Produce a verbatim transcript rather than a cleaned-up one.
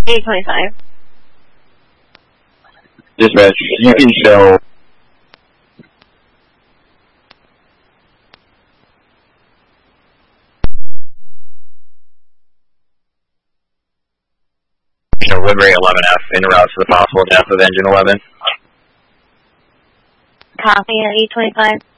eight twenty-five. Dispatch, you can show Woodbury eleven F in route to the possible death of engine eleven. Copy at eight twenty-five.